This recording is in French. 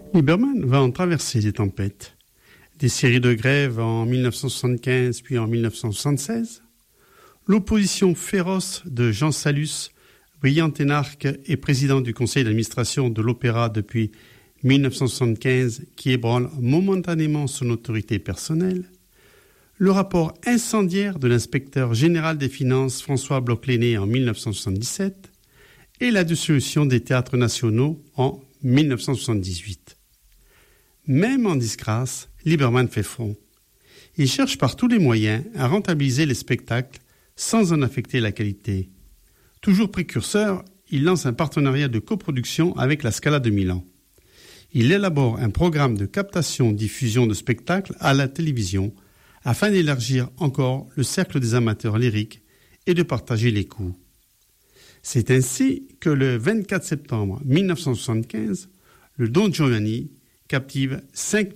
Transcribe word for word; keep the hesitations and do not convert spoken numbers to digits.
Lieberman va en traverser des tempêtes. Des séries de grèves en dix-neuf cent soixante-quinze puis en dix-neuf cent soixante-seize. L'opposition féroce de Jean Salus, brillant énarque et président du conseil d'administration de l'Opéra depuis dix-neuf cent soixante-quinze, qui ébranle momentanément son autorité personnelle. Le rapport incendiaire de l'inspecteur général des finances François Bloch-Lenné en dix-neuf cent soixante-dix-sept et la dissolution des théâtres nationaux en dix-neuf cent soixante-dix-huit. Même en disgrâce, Lieberman fait front. Il cherche par tous les moyens à rentabiliser les spectacles sans en affecter la qualité. Toujours précurseur, il lance un partenariat de coproduction avec la Scala de Milan. Il élabore un programme de captation-diffusion de spectacles à la télévision afin d'élargir encore le cercle des amateurs lyriques et de partager les coûts. C'est ainsi que le vingt-quatre septembre dix-neuf cent soixante-quinze, le Don Giovanni captive cinq